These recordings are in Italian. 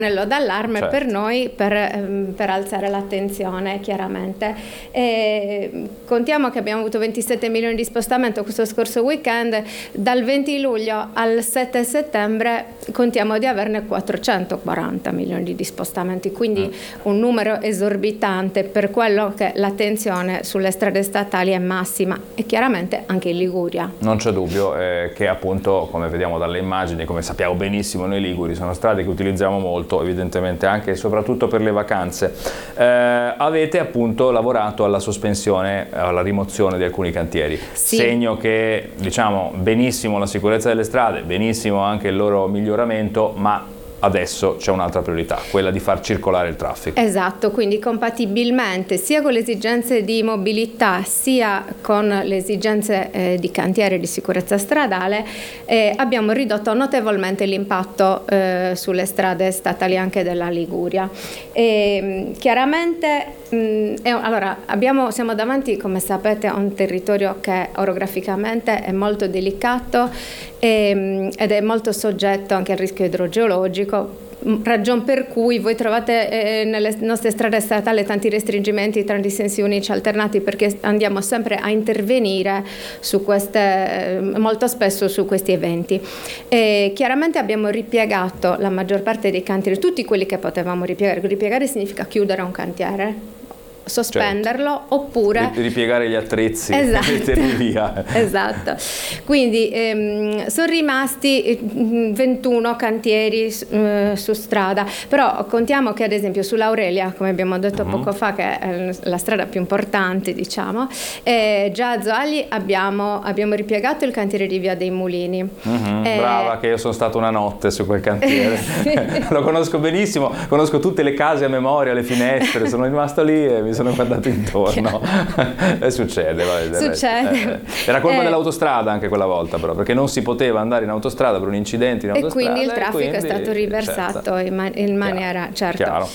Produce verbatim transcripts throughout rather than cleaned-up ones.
d'allarme certo. per noi, per, per alzare l'attenzione chiaramente. E contiamo che abbiamo avuto ventisette milioni di spostamento questo scorso weekend, dal venti luglio al sette settembre contiamo di averne quattrocentoquaranta milioni di spostamenti, quindi mm. un numero esorbitante per quello che l'attenzione sulle strade statali è massima, e chiaramente anche in Liguria. Non c'è dubbio eh, che appunto, come vediamo dalle immagini, come sappiamo benissimo noi liguri, sono strade che utilizziamo molto, evidentemente anche e soprattutto per le vacanze. Eh, avete appunto lavorato alla sospensione, alla rimozione di alcuni cantieri, sì. segno che, diciamo, benissimo la sicurezza delle strade, benissimo anche il loro miglioramento, ma adesso c'è un'altra priorità, quella di far circolare il traffico. Esatto, quindi compatibilmente sia con le esigenze di mobilità sia con le esigenze eh, di cantiere di sicurezza stradale eh, abbiamo ridotto notevolmente l'impatto eh, sulle strade statali anche della Liguria. E, chiaramente mh, è, allora, abbiamo, siamo davanti, come sapete, a un territorio che orograficamente è molto delicato e, ed è molto soggetto anche al rischio idrogeologico, ragion per cui voi trovate eh, nelle nostre strade statali tanti restringimenti, tanti sensi unici alternati, perché andiamo sempre a intervenire su queste, eh, molto spesso su questi eventi. E chiaramente abbiamo ripiegato la maggior parte dei cantieri, tutti quelli che potevamo ripiegare. Ripiegare significa chiudere un cantiere, sospenderlo, certo. Oppure ripiegare gli attrezzi, esatto. e metterli via. Esatto. Quindi ehm, sono rimasti ventuno cantieri eh, su strada, però contiamo che ad esempio sull'Aurelia, come abbiamo detto mm-hmm. poco fa, che è la strada più importante, diciamo, eh, già a Zoagli abbiamo, abbiamo ripiegato il cantiere di Via dei Mulini. Mm-hmm. Eh, Brava, che io sono stato una notte su quel cantiere. Sì. Lo conosco benissimo, conosco tutte le case a memoria, le finestre, sono rimasto lì e mi sono guardato intorno. E succede, vabbè, succede. Eh, era colpa eh, dell'autostrada anche quella volta, però, perché non si poteva andare in autostrada per un incidente in autostrada. E quindi il traffico quindi, è stato riversato, certo. in, man- in maniera, Chiaro. certo. Chiaro.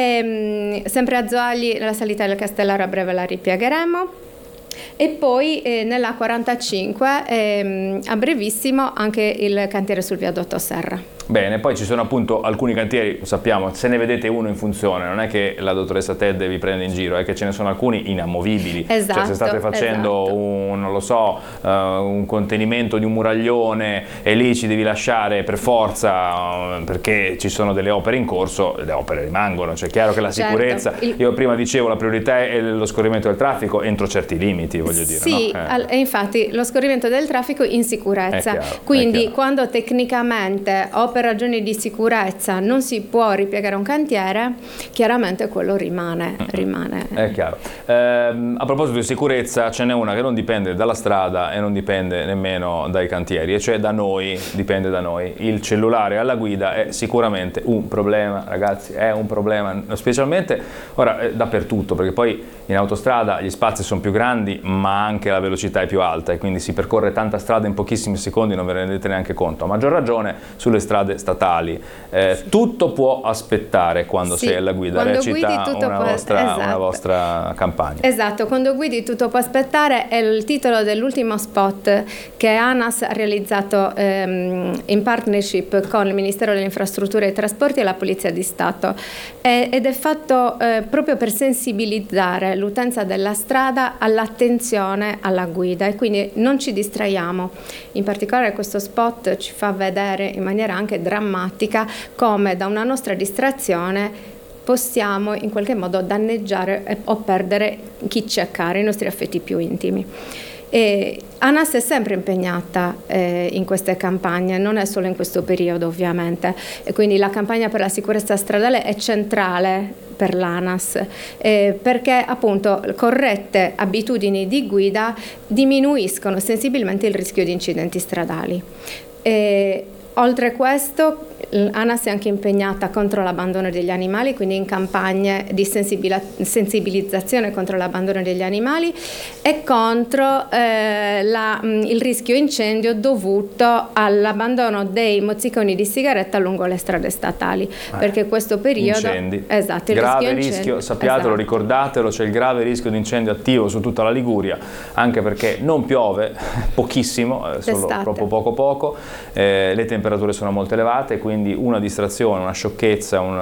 E, sempre a Zoagli, la salita del Castellaro a breve la ripiegheremo. E poi eh, nella quarantacinque ehm, a brevissimo anche il cantiere sul viadotto Serra. Bene, poi ci sono appunto alcuni cantieri, lo sappiamo, se ne vedete uno in funzione, non è che la dottoressa Ted vi prende in giro, è che ce ne sono alcuni inamovibili. Esatto, cioè se state facendo esatto. un, non lo so, uh, un contenimento di un muraglione e lì ci devi lasciare per forza uh, perché ci sono delle opere in corso, le opere rimangono, cioè è chiaro che la sicurezza, certo. il... io prima dicevo la priorità è lo scorrimento del traffico entro certi limiti, voglio dire. Sì, no? eh. e infatti lo scorrimento del traffico in sicurezza, È chiaro, quindi è quando tecnicamente o per ragioni di sicurezza non si può ripiegare un cantiere, chiaramente quello rimane. Mm-hmm. rimane. È chiaro. Eh, a proposito di sicurezza, ce n'è una che non dipende dalla strada e non dipende nemmeno dai cantieri, e cioè da noi, dipende da noi. Il cellulare alla guida è sicuramente un problema, ragazzi, è un problema, specialmente ora eh, dappertutto, perché poi in autostrada gli spazi sono più grandi, ma anche la velocità è più alta e quindi si percorre tanta strada in pochissimi secondi, non ve ne rendete neanche conto. A maggior ragione sulle strade statali. Eh, tutto può aspettare quando sì, sei alla guida, quando recita guidi tutto una, può... vostra, esatto. una vostra campagna. Esatto, quando guidi tutto può aspettare è il titolo dell'ultimo spot che ANAS ha realizzato ehm, in partnership con il Ministero delle Infrastrutture e dei Trasporti e la Polizia di Stato, e, ed è fatto eh, proprio per sensibilizzare l'utenza della strada all'attenzione alla guida, e quindi non ci distraiamo. In particolare questo spot ci fa vedere in maniera anche drammatica come da una nostra distrazione possiamo in qualche modo danneggiare o perdere chi ci è caro, i nostri affetti più intimi. E ANAS è sempre impegnata eh, in queste campagne, non è solo in questo periodo ovviamente, e quindi la campagna per la sicurezza stradale è centrale per l'ANAS eh, perché appunto corrette abitudini di guida diminuiscono sensibilmente il rischio di incidenti stradali. E, oltre a questo, ANAS è anche impegnata contro l'abbandono degli animali, quindi in campagne di sensibilizzazione contro l'abbandono degli animali e contro eh, la, il rischio incendio dovuto all'abbandono dei mozziconi di sigaretta lungo le strade statali, eh, perché questo periodo... Incendi. Esatto, il grave rischio, rischio, sappiatelo, esatto. Ricordatelo, c'è il grave rischio di incendio attivo su tutta la Liguria, anche perché non piove, pochissimo, eh, solo proprio poco poco, eh, le temperature sono molto elevate, quindi una distrazione, una sciocchezza, un